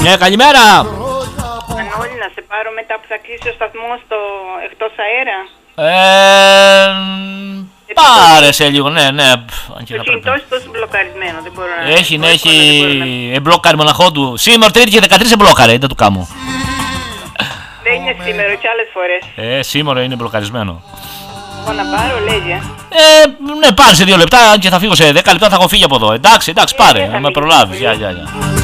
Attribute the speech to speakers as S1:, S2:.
S1: Ναι, καλημέρα.
S2: Μανώλη, να σε πάρω μετά που θα κλείσει ο σταθμός στο εκτός αέρα.
S1: Πάρε σε λίγο, ναι.
S2: Το κινητό είναι τόσο μπλοκαρισμένο, δεν μπορώ να...
S1: Έχει εμπλόκαρει μοναχό του. Σήμερα Τρίτη και 13 εμπλόκαρε, δεν του κάμω.
S2: Δεν είναι σήμερα και άλλες φορές.
S1: Σήμερα είναι μπλοκαρισμένο.
S2: Να πάρω, λέγε.
S1: Ναι, πάρε σε 2 λεπτά και θα φύγω σε 10 λεπτά, θα έχω φύγει από εδώ. Εντάξει, πάρε, να με προλάβεις. Γεια.